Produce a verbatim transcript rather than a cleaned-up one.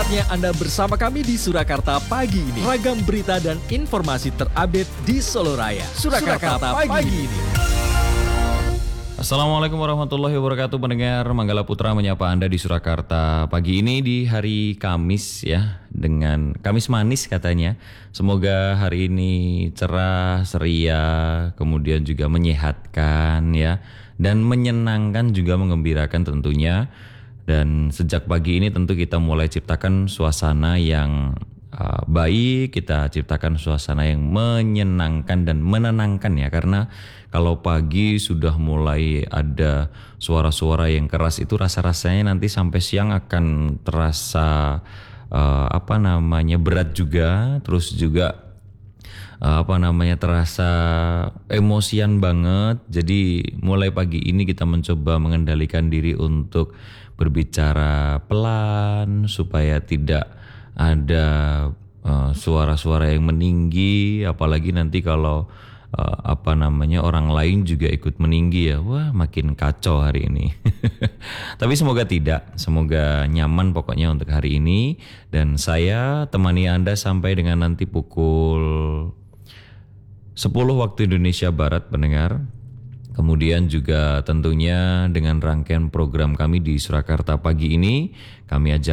Saatnya Anda bersama kami di Surakarta pagi ini. Ragam berita dan informasi terupdate di Solo Raya. Surakarta, Surakarta pagi, pagi ini. Assalamualaikum warahmatullahi wabarakatuh. Pendengar Manggala Putra menyapa Anda di Surakarta pagi ini di hari Kamis ya, dengan Kamis manis katanya. Semoga hari ini cerah, ceria, kemudian juga menyehatkan ya, dan menyenangkan juga menggembirakan tentunya. Dan sejak pagi ini tentu kita mulai ciptakan suasana yang uh, baik, kita ciptakan suasana yang menyenangkan dan menenangkan ya. Karena kalau pagi sudah mulai ada suara-suara yang keras itu rasa-rasanya nanti sampai siang akan terasa uh, apa namanya berat juga, terus juga uh, apa namanya terasa emosian banget. Jadi mulai pagi ini kita mencoba mengendalikan diri untuk berbicara pelan supaya tidak ada uh, suara-suara yang meninggi, apalagi nanti kalau uh, apa namanya orang lain juga ikut meninggi ya, wah makin kacau hari ini. Tapi semoga tidak, semoga nyaman pokoknya untuk hari ini, dan saya temani Anda sampai dengan nanti pukul sepuluh waktu Indonesia Barat, pendengar. Kemudian juga tentunya dengan rangkaian program kami di Surakarta pagi ini, kami ajak